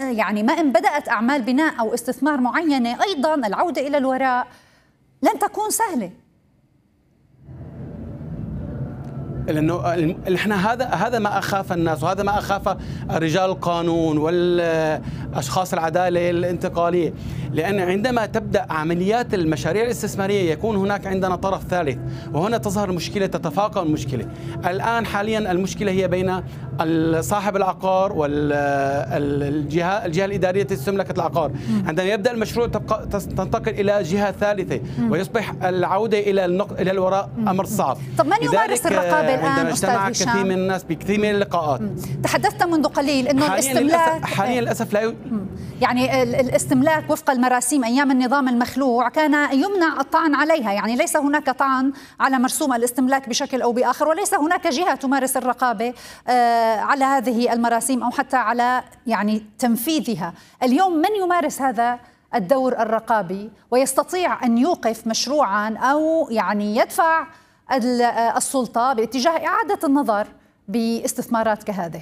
يعني ما إن بدأت أعمال بناء أو استثمار معينة أيضا العودة إلى الوراء لن تكون سهلة. لأنه احنا هذا ما أخاف الناس، وهذا ما أخاف رجال القانون والأشخاص العدالة الانتقالية، لأن عندما تبدأ عمليات المشاريع الاستثمارية يكون هناك عندنا طرف ثالث، وهنا تظهر المشكلة، تتفاقم المشكلة. الآن حاليا المشكلة هي بين صاحب العقار والجهة الإدارية تملك العقار. عندما يبدأ المشروع تنتقل إلى جهة ثالثة ويصبح العودة إلى الوراء أمر صعب. طب من يمارس الرقابة الآن عندما اجتمع كثير من الناس بكثير من اللقاءات؟ تحدثت منذ قليل أنه الاستملاك حاليا للأسف لا يعني الاستملاك وفق المراسيم أيام النظام المخلوع كان يمنع الطعن عليها، يعني ليس هناك طعن على مرسوم الاستملاك بشكل أو بآخر، وليس هناك جهة تمارس الرقابة على هذه المراسيم أو حتى على يعني تنفيذها. اليوم من يمارس هذا الدور الرقابي ويستطيع أن يوقف مشروعا أو يعني يدفع السلطة باتجاه إعادة النظر باستثمارات كهذه؟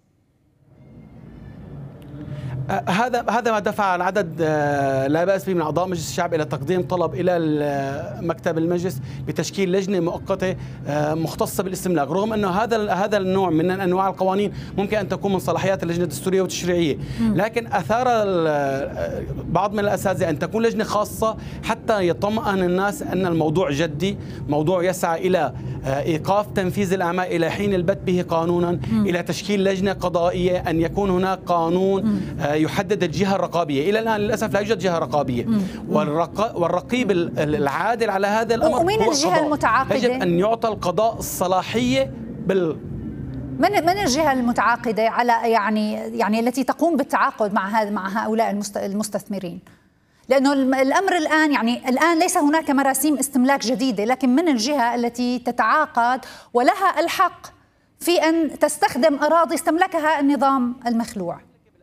هذا ما دفع العدد لا بأس به من أعضاء مجلس الشعب إلى تقديم طلب إلى مكتب المجلس بتشكيل لجنة مؤقتة مختصة بالاستملاك، رغم أنه هذا النوع من أنواع القوانين ممكن أن تكون من صلاحيات اللجنة الدستورية والتشريعية، لكن أثار بعض من الأساتذة أن تكون لجنة خاصة حتى يطمئن الناس أن الموضوع جدي، موضوع يسعى إلى إيقاف تنفيذ الأعمال إلى حين البت به قانونا، إلى تشكيل لجنة قضائية، أن يكون هناك قانون يحدد الجهة الرقابية. إلى الآن للأسف لا يوجد جهة رقابية، والرقيب العادل على هذا الأمر ومين هو الجهة القضاء. المتعاقدة؟ يجب أن يعطى القضاء الصلاحية من الجهة المتعاقدة على يعني التي تقوم بالتعاقد مع هؤلاء المستثمرين؟ لأنه الأمر الآن الآن ليس هناك مراسيم استملاك جديدة، لكن من الجهة التي تتعاقد ولها الحق في أن تستخدم أراضي استملكها النظام المخلوع.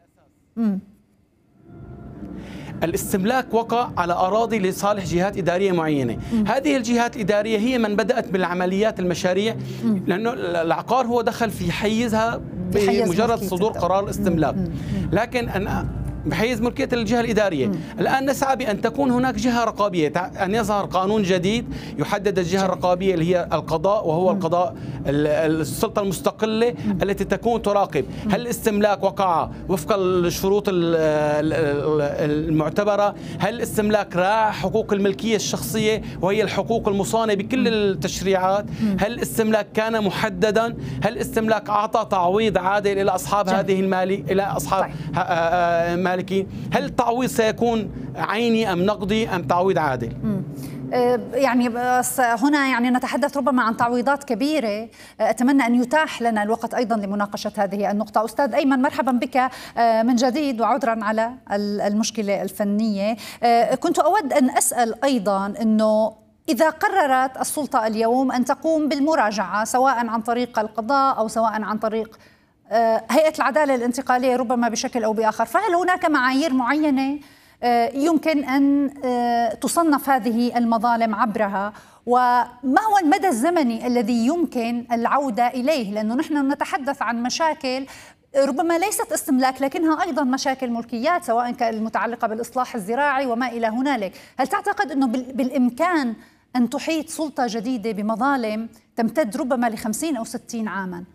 الاستملاك وقع على أراضي لصالح جهات إدارية معينة. هذه الجهات الإدارية هي من بدأت بالعمليات المشاريع، لأنه العقار هو دخل في حيزها بمجرد صدور قرار الاستملاك، لكن بحيز ملكية الجهة الإدارية. الآن نسعى بأن تكون هناك جهة رقابية، أن يظهر قانون جديد يحدد الجهة الرقابية اللي هي القضاء، وهو القضاء السلطة المستقلة التي تكون تراقب هل الاستملاك وقع وفق الشروط المعتبرة، هل الاستملاك راعى حقوق الملكية الشخصية وهي الحقوق المصانة بكل التشريعات، هل الاستملاك كان محددا، هل الاستملاك أعطى تعويض عادل إلى أصحاب هذه المالي، إلى أصحاب مالكي، هل التعويض سيكون عيني أم نقدي أم تعويض عادل؟ يعني بس هنا نتحدث ربما عن تعويضات كبيرة. أتمنى أن يتاح لنا الوقت أيضا لمناقشة هذه النقطة. أستاذ أيمن، مرحبا بك من جديد وعذرا على المشكلة الفنية. كنت أود أن أسأل أيضا أنه إذا قررت السلطة اليوم أن تقوم بالمراجعة سواء عن طريق القضاء أو سواء عن طريق هيئة العدالة الانتقالية ربما بشكل أو بآخر، فهل هناك معايير معينة يمكن أن تصنف هذه المظالم عبرها؟ وما هو المدى الزمني الذي يمكن العودة إليه؟ لأنه نحن نتحدث عن مشاكل ربما ليست استملاك لكنها أيضا مشاكل ملكيات، سواء كانت المتعلقة بالإصلاح الزراعي وما إلى هنالك. هل تعتقد أنه بالإمكان أن تحيط سلطة جديدة بمظالم تمتد ربما ل50 أو 60 عاما؟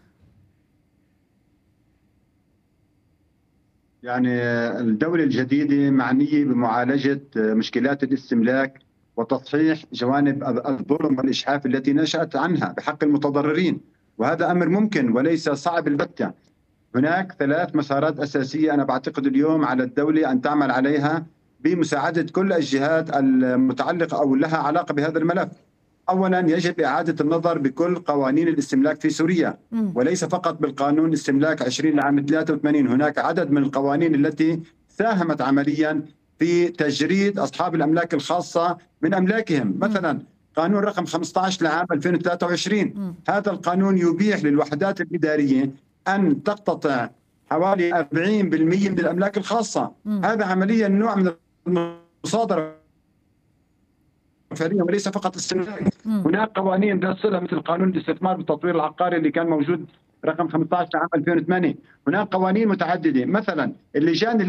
يعني الدولة الجديدة معنية بمعالجة مشكلات الاستملاك وتصحيح جوانب الظلم والإجحاف التي نشأت عنها بحق المتضررين، وهذا أمر ممكن وليس صعب البتة. هناك 3 مسارات أساسية أنا بعتقد اليوم على الدولة أن تعمل عليها بمساعدة كل الجهات المتعلقة أو لها علاقة بهذا الملف. أولا، يجب إعادة النظر بكل قوانين الاستملاك في سوريا، وليس فقط بالقانون الاستملاك 20 لعام 83. هناك عدد من القوانين التي ساهمت عمليا في تجريد أصحاب الأملاك الخاصة من أملاكهم. مثلا قانون رقم 15 لعام 2023، هذا القانون يبيح للوحدات الإدارية أن تقتطع حوالي 40% من الأملاك الخاصة. هذا عمليا نوع من المصادرة فعليا وليس فقط استملاك. هناك قوانين ذات صلة مثل قانون الاستثمار بالتطوير العقاري اللي كان موجود رقم 15 عام 2008. هناك قوانين متعددة، مثلا اللجان